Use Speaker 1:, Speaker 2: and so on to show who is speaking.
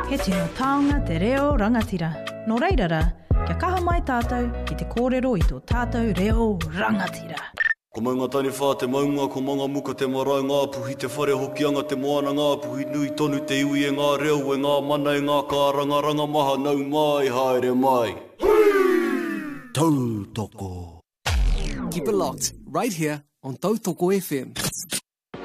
Speaker 1: He tino taonga te reo rangatira. Nō reirara, kia kaha mai tātou ki te kōrero i tō tātou reo rangatira.
Speaker 2: Ko maunga tani whā te maunga, ko manga muka te marae ngā puhi, te whare hokianga te moana ngā puhi, nui tonu te iwi e ngā reo, e ngā mana e ngā kāranga, ranga maha nau mai, haere mai.
Speaker 3: Tautoko.
Speaker 4: Keep it locked, right here on Tautoko FM.